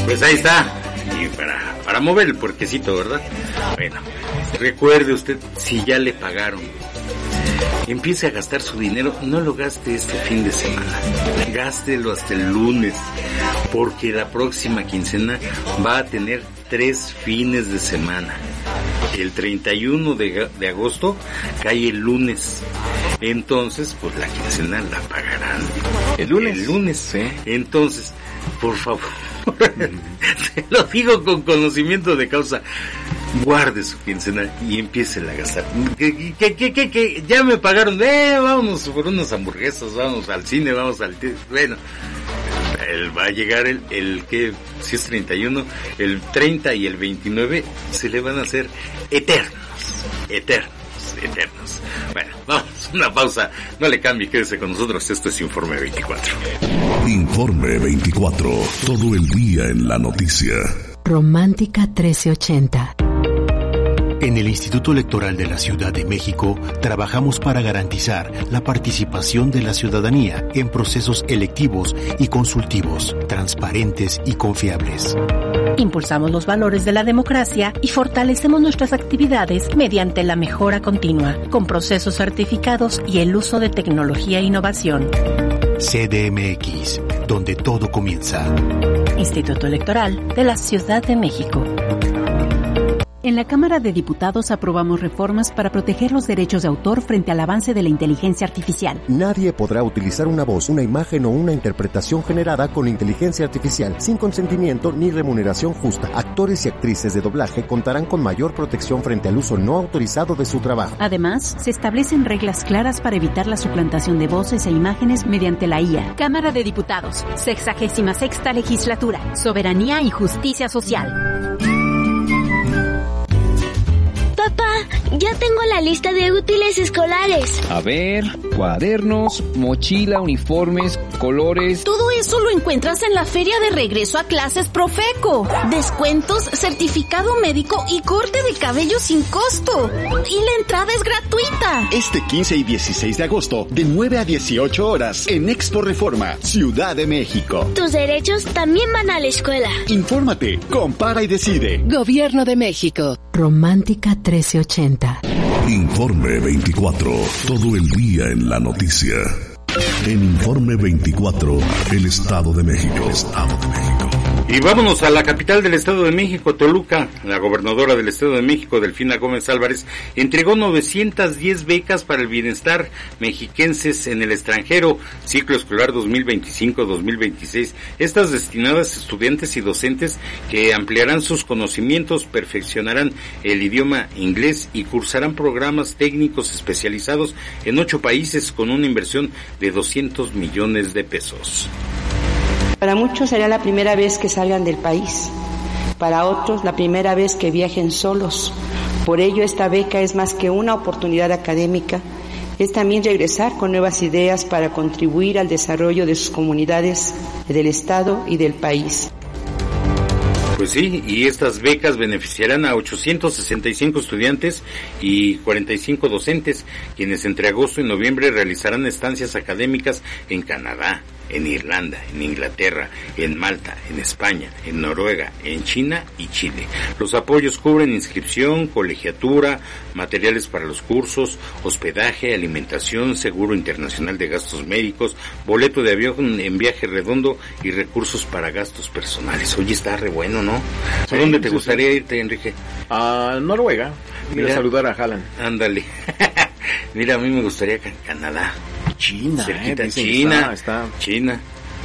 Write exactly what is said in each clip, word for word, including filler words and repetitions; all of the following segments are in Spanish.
Pues ahí está. Y para, para mover el puerquecito, ¿verdad? Bueno, recuerde usted, si ya le pagaron, empiece a gastar su dinero, no lo gaste este fin de semana, gástelo hasta el lunes, porque la próxima quincena va a tener tres fines de semana. El treinta y uno de, de agosto cae el lunes, entonces pues la quincena la pagarán el lunes. El lunes, sí. Entonces, por favor, se lo digo con conocimiento de causa, guarde su quincena y empiece a gastar. Que, que, que, que, que ya me pagaron, eh, vámonos por unas hamburguesas, vamos al cine, vamos al... Bueno, el, va a llegar el, el que, si es treinta y uno, el treinta y el veintinueve se le van a hacer eternos, eternos, eternos. Bueno, vamos, una pausa, no le cambie, quédese con nosotros, esto es Informe veinticuatro. Informe veinticuatro, todo el día en la noticia. Romántica trece ochenta. En el Instituto Electoral de la Ciudad de México trabajamos para garantizar la participación de la ciudadanía en procesos electivos y consultivos, transparentes y confiables. Impulsamos los valores de la democracia y fortalecemos nuestras actividades mediante la mejora continua, con procesos certificados y el uso de tecnología e innovación. C D M X, donde todo comienza. Instituto Electoral de la Ciudad de México. En la Cámara de Diputados aprobamos reformas para proteger los derechos de autor frente al avance de la inteligencia artificial. Nadie podrá utilizar una voz, una imagen o una interpretación generada con inteligencia artificial sin consentimiento ni remuneración justa. Actores y actrices de doblaje contarán con mayor protección frente al uso no autorizado de su trabajo. Además, se establecen reglas claras para evitar la suplantación de voces e imágenes mediante la I A. Cámara de Diputados, sexagésima sexta legislatura, soberanía y justicia social. Papá, ya tengo la lista de útiles escolares. A ver, cuadernos, mochila, uniformes, colores... Todo eso lo encuentras en la feria de regreso a clases Profeco. Descuentos, certificado médico y corte de cabello sin costo. Y la entrada es gratuita. Este quince y dieciséis de agosto, de nueve a dieciocho horas, en Expo Reforma, Ciudad de México. Tus derechos también van a la escuela. Infórmate, compara y decide. Gobierno de México. Romántica trece ochenta. Informe veinticuatro, todo el día en la noticia. En Informe veinticuatro, el Estado de México. Estado de México. Y vámonos a la capital del Estado de México, Toluca. La gobernadora del Estado de México, Delfina Gómez Álvarez, entregó novecientas diez becas para el bienestar mexiquenses en el extranjero, ciclo escolar dos mil veinticinco dos mil veintiséis. Estas destinadas a estudiantes y docentes que ampliarán sus conocimientos, perfeccionarán el idioma inglés y cursarán programas técnicos especializados en ocho países con una inversión de doscientos millones de pesos. Para muchos será la primera vez que salgan del país, para otros la primera vez que viajen solos. Por ello esta beca es más que una oportunidad académica, es también regresar con nuevas ideas para contribuir al desarrollo de sus comunidades, del Estado y del país. Pues sí, y estas becas beneficiarán a ochocientos sesenta y cinco estudiantes y cuarenta y cinco docentes, quienes entre agosto y noviembre realizarán estancias académicas en Canadá, en Irlanda, en Inglaterra, en Malta, en España, en Noruega, en China y Chile. Los apoyos cubren inscripción, colegiatura, materiales para los cursos, hospedaje, alimentación, seguro internacional de gastos médicos, boleto de avión en viaje redondo y recursos para gastos personales. Oye, está re bueno, ¿no? ¿A dónde te sí, gustaría sí. irte, Enrique? A Noruega. Mira, a saludar a Haaland. Ándale. Mira, a mí me gustaría que en Canadá. China, cerquita, eh, China, está, está. China.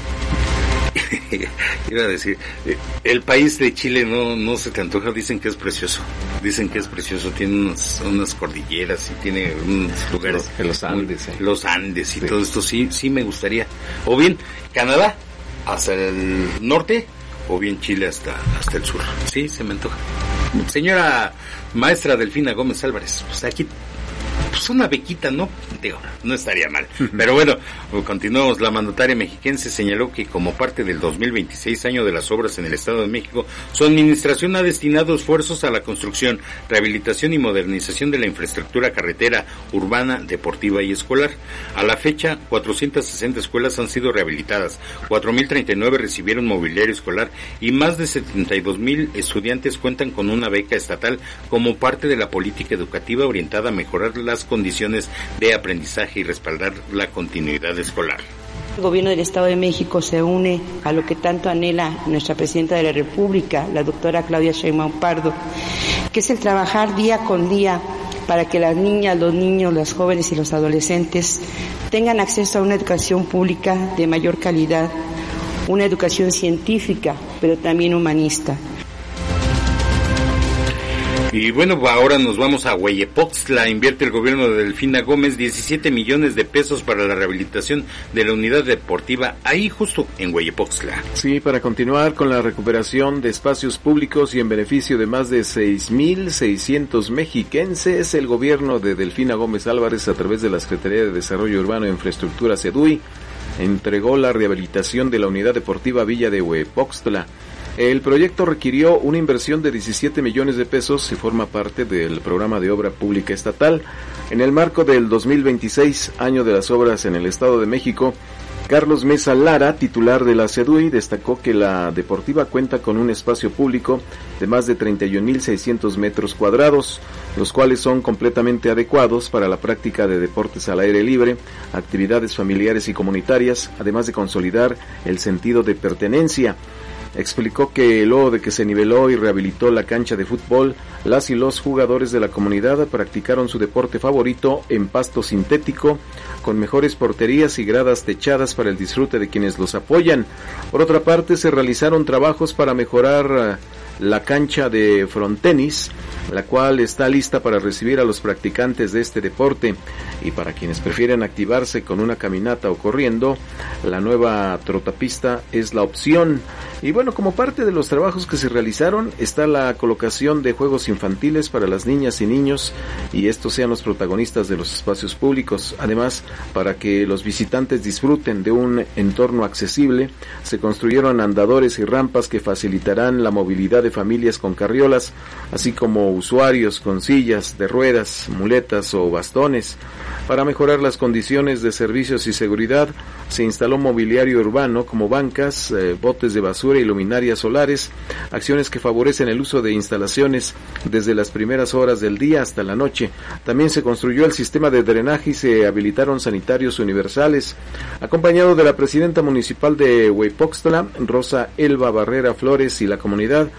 Iba a decir, el país de Chile no no se te antoja, dicen que es precioso, dicen que es precioso, tiene unas, unas cordilleras y tiene unos lugares, los, los Andes, eh. los Andes y sí. todo esto, sí, sí me gustaría, o bien Canadá hasta el norte, o bien Chile hasta hasta el sur, sí, se me antoja. Señora maestra Delfina Gómez Álvarez, pues aquí pues una bequita, ¿no? Digo, no estaría mal. Pero bueno, continuamos. La mandataria mexiquense señaló que como parte del dos mil veintiséis, año de las obras en el Estado de México, su administración ha destinado esfuerzos a la construcción, rehabilitación y modernización de la infraestructura carretera, urbana, deportiva y escolar. A la fecha, cuatrocientas sesenta escuelas han sido rehabilitadas, cuatro mil treinta y nueve recibieron mobiliario escolar y más de setenta y dos mil estudiantes cuentan con una beca estatal como parte de la política educativa orientada a mejorar las condiciones de aprendizaje y respaldar la continuidad escolar. El Gobierno del Estado de México se une a lo que tanto anhela nuestra Presidenta de la República, la doctora Claudia Sheinbaum Pardo, que es el trabajar día con día para que las niñas, los niños, los jóvenes y los adolescentes tengan acceso a una educación pública de mayor calidad, una educación científica, pero también humanista. Y bueno, ahora nos vamos a Hueyepoxtla. Invierte el gobierno de Delfina Gómez diecisiete millones de pesos para la rehabilitación de la unidad deportiva ahí justo en Hueyepoxtla. Sí, para continuar con la recuperación de espacios públicos y en beneficio de más de seis mil seiscientos mexiquenses, el gobierno de Delfina Gómez Álvarez, a través de la Secretaría de Desarrollo Urbano e Infraestructura SEDUI, entregó la rehabilitación de la unidad deportiva Villa de Hueyepoxtla. El proyecto requirió una inversión de diecisiete millones de pesos y forma parte del programa de obra pública estatal. En el marco del dos mil veintiséis, año de las obras en el Estado de México, Carlos Mesa Lara, titular de la SEDUI, destacó que la deportiva cuenta con un espacio público de más de treinta y un mil seiscientos metros cuadrados, los cuales son completamente adecuados para la práctica de deportes al aire libre, actividades familiares y comunitarias, además de consolidar el sentido de pertenencia. Explicó que luego de que se niveló y rehabilitó la cancha de fútbol, las y los jugadores de la comunidad practicaron su deporte favorito en pasto sintético, con mejores porterías y gradas techadas para el disfrute de quienes los apoyan. Por otra parte, se realizaron trabajos para mejorar la cancha de frontenis, la cual está lista para recibir a los practicantes de este deporte, y para quienes prefieren activarse con una caminata o corriendo, la nueva trotapista es la opción. Y bueno, como parte de los trabajos que se realizaron está la colocación de juegos infantiles para las niñas y niños, y estos sean los protagonistas de los espacios públicos. Además, para que los visitantes disfruten de un entorno accesible, se construyeron andadores y rampas que facilitarán la movilidad de familias con carriolas, así como usuarios con sillas de ruedas, muletas o bastones. Para mejorar las condiciones de servicios y seguridad, se instaló mobiliario urbano como bancas, eh, botes de basura y luminarias solares, acciones que favorecen el uso de instalaciones desde las primeras horas del día hasta la noche. También se construyó el sistema de drenaje y se habilitaron sanitarios universales. Acompañado de la presidenta municipal de Hueyepoxtla, Rosa Elba Barrera Flores, y la comunidad,